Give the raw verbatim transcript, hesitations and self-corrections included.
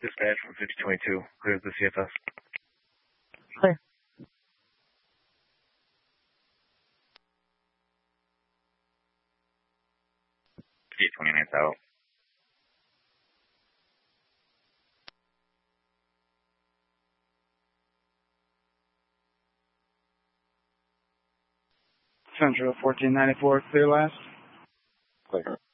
Dispatch from fifty twenty-two. Clears the C F S. Clear. fifty twenty-nine's out. Central fourteen ninety-four, clear last. Clear.